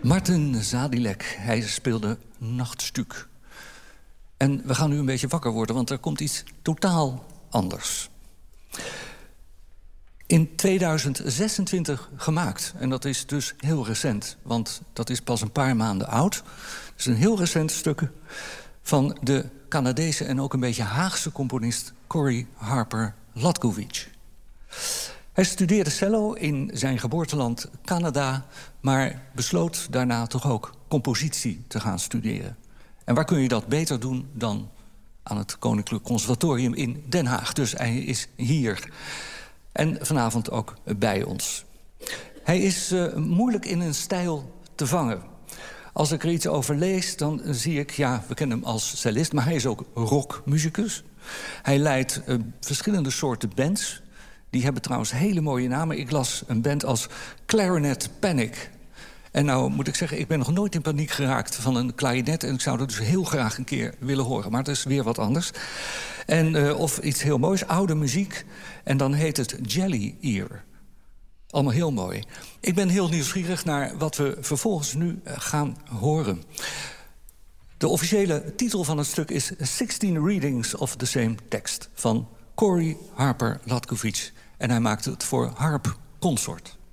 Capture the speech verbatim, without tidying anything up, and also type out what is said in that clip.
Martin Zadilek, hij speelde Nachtstuk. En we gaan nu een beetje wakker worden, want er komt iets totaal anders. In tweeduizend zesentwintig gemaakt. En dat is dus heel recent, want dat is pas een paar maanden oud. Het is een heel recent stuk van de Canadese en ook een beetje Haagse componist Cory Harper Latkovich. Hij studeerde cello in zijn geboorteland Canada, maar besloot daarna toch ook compositie te gaan studeren. En waar kun je dat beter doen dan aan het Koninklijk Conservatorium in Den Haag? Dus hij is hier. En vanavond ook bij ons. Hij is uh, moeilijk in een stijl te vangen. Als ik er iets over lees, dan zie ik, ja, we kennen hem als cellist, maar hij is ook rockmuzikus. Hij leidt uh, verschillende soorten bands. Die hebben trouwens hele mooie namen. Ik las een band als Clarinet Panic. En nou moet ik zeggen, ik ben nog nooit in paniek geraakt van een klarinet. En ik zou dat dus heel graag een keer willen horen. Maar het is weer wat anders. En, uh, of iets heel moois, oude muziek. En dan heet het Jelly Ear. Allemaal heel mooi. Ik ben heel nieuwsgierig naar wat we vervolgens nu gaan horen. De officiële titel van het stuk is sixteen Readings of the Same Text van Cory Harper Latkovich. En hij maakte het voor Harp Consort.